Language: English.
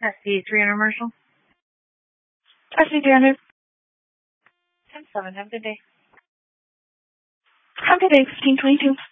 SC 300 Marshall. SC 300. 10-7. Have a good day. Have a good day, 1522.